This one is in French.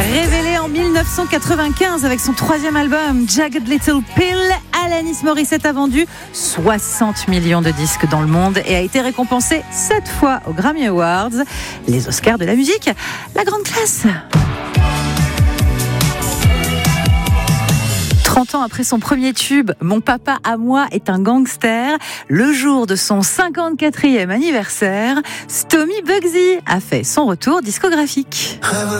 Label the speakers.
Speaker 1: Révélé en 1995 avec son 3e album Jagged Little Pill, Alanis Morissette a vendu 60 millions de disques dans le monde et a été récompensé 7 fois aux Grammy Awards, les Oscars de la musique. La grande classe. 30 ans après son premier tube, Mon papa à moi est un gangster, le jour de son 54e anniversaire, Stomy Bugsy a fait son retour discographique.